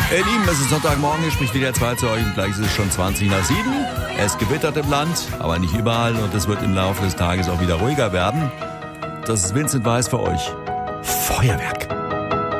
Ihr Lieben, es ist Sonntagmorgen, hier spricht WDR 2 zu euch und gleich ist es schon 20 nach 7. Es gewittert im Land, aber nicht überall und es wird im Laufe des Tages auch wieder ruhiger werden. Das ist Vincent Weiss für euch. Feuerwerk.